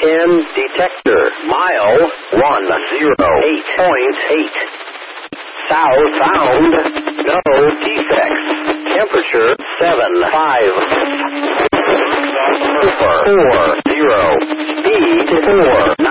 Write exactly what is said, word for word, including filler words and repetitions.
ten detector. Mile one zero eight point eight. South found. No defects. Temperature seven five. Four zero. Speed four.